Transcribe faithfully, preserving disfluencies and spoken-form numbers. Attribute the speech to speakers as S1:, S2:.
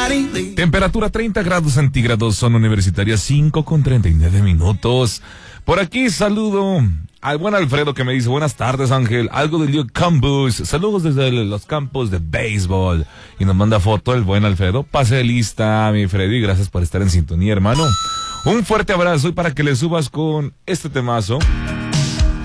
S1: Temperatura treinta grados centígrados, zona universitaria cinco con treinta y nueve minutos. Por aquí saludo al buen Alfredo que me dice, buenas tardes Ángel, algo del New Campus, saludos desde los campos de béisbol. Y nos manda foto el buen Alfredo. Pase lista, mi Freddy, gracias por estar en sintonía, hermano. Un fuerte abrazo y para que le subas con este temazo.